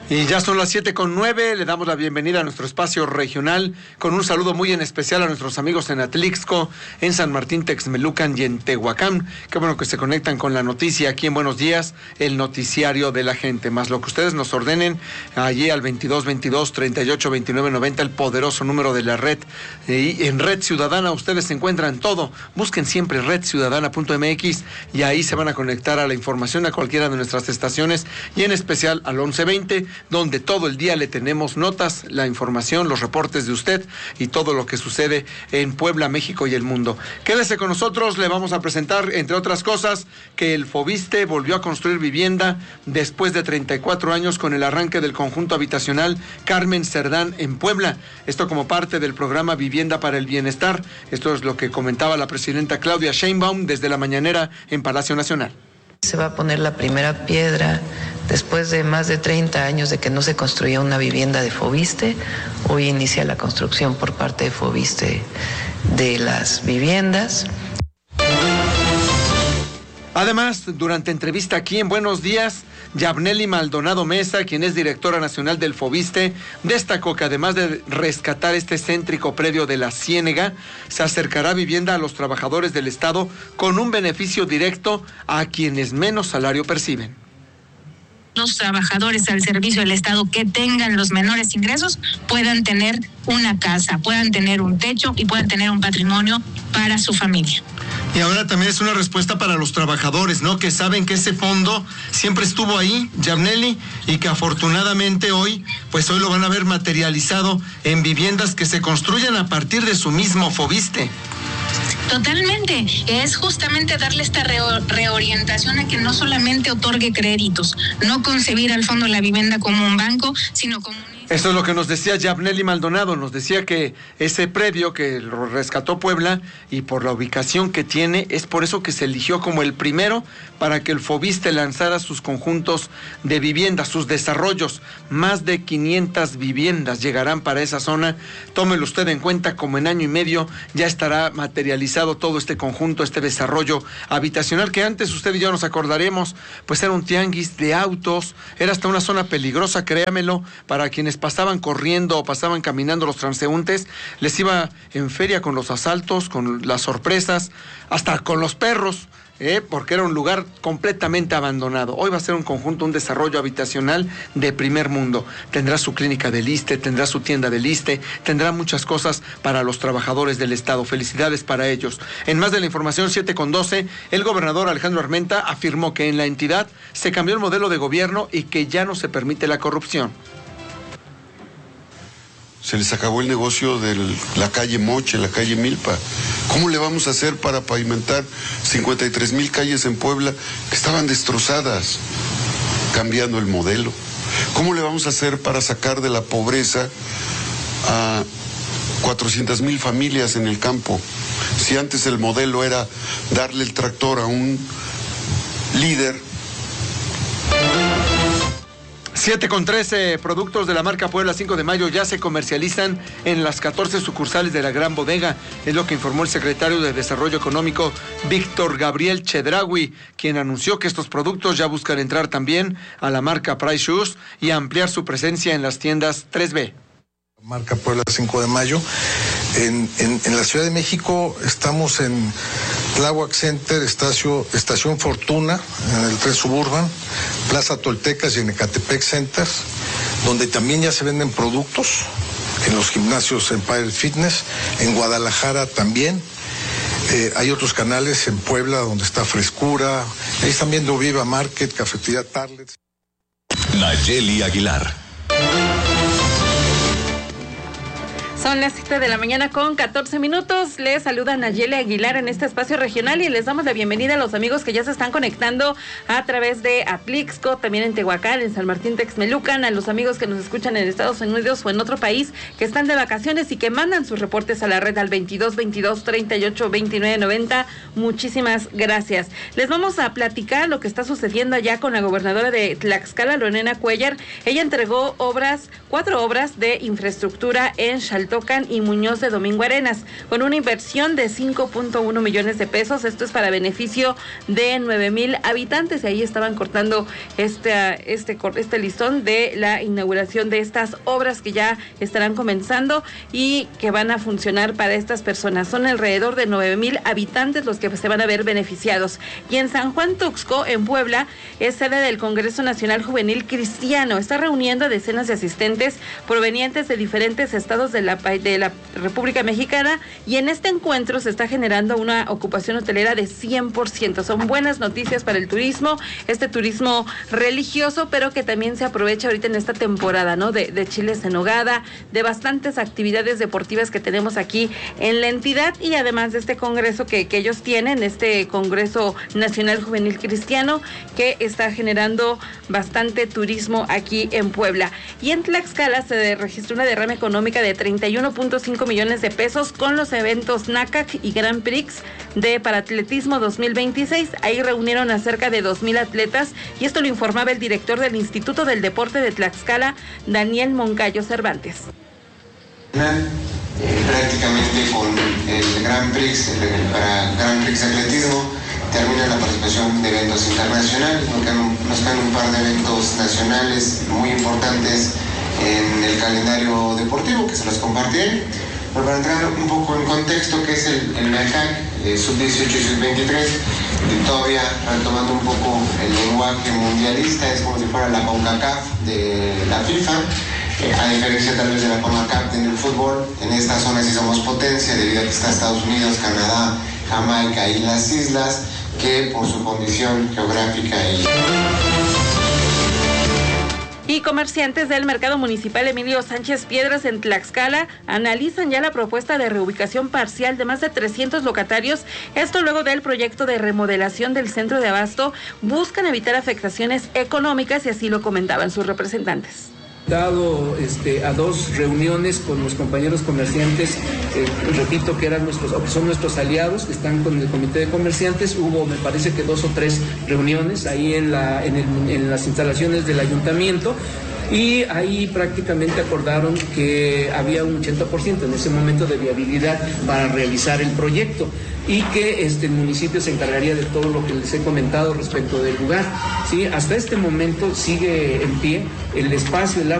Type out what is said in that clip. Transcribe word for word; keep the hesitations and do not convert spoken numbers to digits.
Y ya son las siete con nueve, le damos la bienvenida a nuestro espacio regional con un saludo muy en especial a nuestros amigos en Atlixco, en San Martín Texmelucan y en Tehuacán. Qué bueno que se conectan con la noticia aquí en Buenos Días, el noticiario de la gente, más lo que ustedes nos ordenen allí al veintidós veintidós treinta y ocho veintinueve noventa, el poderoso número de la red. Y en Red Ciudadana ustedes se encuentran todo, busquen siempre red ciudadana punto m x y ahí se van a conectar a la información a cualquiera de nuestras estaciones y en especial al once veinte, donde todo el día le tenemos notas, la información, los reportes de usted y todo lo que sucede en Puebla, México y el mundo. Quédese con nosotros, le vamos a presentar, entre otras cosas, que el Foviste volvió a construir vivienda después de treinta y cuatro años con el arranque del conjunto habitacional Carmen Cerdán en Puebla. Esto como parte del programa Vivienda para el Bienestar. Esto es lo que comentaba la presidenta Claudia Sheinbaum desde la mañanera en Palacio Nacional. Se va a poner la primera piedra después de más de treinta años de que no se construía una vivienda de Foviste. Hoy inicia la construcción por parte de Foviste de las viviendas. Además, durante entrevista aquí en Buenos Días, Yabneli Maldonado Mesa, quien es directora nacional del Foviste, destacó que además de rescatar este céntrico predio de la Ciénega, se acercará vivienda a los trabajadores del Estado con un beneficio directo a quienes menos salario perciben. Los trabajadores al servicio del Estado que tengan los menores ingresos puedan tener una casa, puedan tener un techo y puedan tener un patrimonio para su familia. Y ahora también es una respuesta para los trabajadores, ¿no? Que saben que ese fondo siempre estuvo ahí, Yabneli, y que afortunadamente hoy, pues hoy lo van a ver materializado en viviendas que se construyan a partir de su mismo Foviste. Totalmente, es justamente darle esta reorientación a que no solamente otorgue créditos, no concebir al Fondo de la Vivienda como un banco, sino como un... Eso es lo que nos decía Yabneli Maldonado, nos decía que ese predio que lo rescató Puebla y por la ubicación que tiene, es por eso que se eligió como el primero para que el Foviste lanzara sus conjuntos de viviendas, sus desarrollos. Más de quinientas viviendas llegarán para esa zona. Tómelo usted en cuenta, como en año y medio ya estará materializado todo este conjunto, este desarrollo habitacional que antes usted y yo nos acordaremos, pues era un tianguis de autos, era hasta una zona peligrosa, créamelo, para quienes pasaban corriendo o pasaban caminando los transeúntes, les iba en feria con los asaltos, con las sorpresas, hasta con los perros, ¿eh? Porque era un lugar completamente abandonado. Hoy va a ser un conjunto, un desarrollo habitacional de primer mundo. Tendrá su clínica del ISSSTE, tendrá su tienda del ISSSTE, tendrá muchas cosas para los trabajadores del Estado. Felicidades para ellos. En más de la información, siete con doce, el gobernador Alejandro Armenta afirmó que en la entidad se cambió el modelo de gobierno y que ya no se permite la corrupción. Se les acabó el negocio de la calle Moche, la calle Milpa. ¿Cómo le vamos a hacer para pavimentar cincuenta y tres mil calles en Puebla que estaban destrozadas? Cambiando el modelo. ¿Cómo le vamos a hacer para sacar de la pobreza a cuatrocientas mil familias en el campo? Si antes el modelo era darle el tractor a un líder. siete con trece, productos de la marca Puebla cinco de mayo ya se comercializan en las catorce sucursales de la Gran Bodega. Es lo que informó el secretario de Desarrollo Económico, Víctor Gabriel Chedraui, quien anunció que estos productos ya buscan entrar también a la marca Price Shoes y ampliar su presencia en las tiendas tres B. Marca Puebla cinco de mayo. En, en, en la Ciudad de México estamos en Tláhuac Center, estacio, Estación Fortuna, en el tren Suburban, Plaza Toltecas y en Ecatepec Centers, donde también ya se venden productos, en los gimnasios Empire Fitness, en Guadalajara también. Eh, hay otros canales en Puebla donde está Frescura, ahí están viendo Viva Market, Cafetería Tarlet. Nayeli Aguilar. Son las siete de la mañana con catorce minutos. Les saluda Nayeli Aguilar en este espacio regional y les damos la bienvenida a los amigos que ya se están conectando a través de Atlixco, también en Tehuacán, en San Martín Texmelucan, a los amigos que nos escuchan en Estados Unidos o en otro país que están de vacaciones y que mandan sus reportes a la red al veintidós veintidós treinta y ocho veintinueve noventa. Muchísimas gracias. Les vamos a platicar lo que está sucediendo allá con la gobernadora de Tlaxcala, Lorena Cuellar. Ella entregó obras, cuatro obras de infraestructura en Xaltepec Tocan y Muñoz de Domingo Arenas, con una inversión de cinco punto uno millones de pesos. Esto es para beneficio de nueve mil habitantes. Y ahí estaban cortando este, este, este listón de la inauguración de estas obras que ya estarán comenzando y que van a funcionar para estas personas. Son alrededor de nueve mil habitantes los que se van a ver beneficiados. Y en San Juan Tuxtco, en Puebla, es sede del Congreso Nacional Juvenil Cristiano. Está reuniendo a decenas de asistentes provenientes de diferentes estados de la, de la República Mexicana, y en este encuentro se está generando una ocupación hotelera de cien por ciento. Son buenas noticias para el turismo, este turismo religioso, pero que también se aprovecha ahorita en esta temporada, ¿no? De, de chiles en nogada, de bastantes actividades deportivas que tenemos aquí en la entidad, y además de este congreso que, que ellos tienen, este Congreso Nacional Juvenil Cristiano, que está generando bastante turismo aquí en Puebla. Y en Tlaxcala se registró una derrama económica de treinta y uno punto cinco millones de pesos con los eventos NACAC y Grand Prix de Paratletismo dos mil veintiséis. Ahí reunieron a cerca de dos mil atletas, y esto lo informaba el director del Instituto del Deporte de Tlaxcala, Daniel Moncayo Cervantes. Eh, prácticamente con el Grand Prix, el, el, para Grand Prix de atletismo, termina la participación de eventos internacionales. Nos quedan, nos quedan un par de eventos nacionales muy importantes en el calendario deportivo que se los compartiré. Pero para entrar un poco en contexto, que es el, el NACAC, eh, sub dieciocho y sub veintitrés, y todavía retomando un poco el lenguaje mundialista, es como si fuera la CONCACAF de la FIFA. Eh, a diferencia tal vez de la CONCACAF en el fútbol, en esta zona sí somos potencia, debido a que está Estados Unidos, Canadá, Jamaica y las islas, que por su condición geográfica y... Y comerciantes del Mercado Municipal Emilio Sánchez Piedras en Tlaxcala analizan ya la propuesta de reubicación parcial de más de trescientos locatarios. Esto luego del proyecto de remodelación del centro de abasto. Buscan evitar afectaciones económicas, y así lo comentaban sus representantes. Dado este, a dos reuniones con los compañeros comerciantes, eh, repito que eran nuestros, o que son nuestros aliados, que están con el comité de comerciantes. Hubo, me parece que dos o tres reuniones ahí en, la, en, el, en las instalaciones del ayuntamiento, y ahí prácticamente acordaron que había un ochenta por ciento en ese momento de viabilidad para realizar el proyecto, y que este, el municipio se encargaría de todo lo que les he comentado respecto del lugar. ¿Sí? Hasta este momento sigue en pie el espacio, el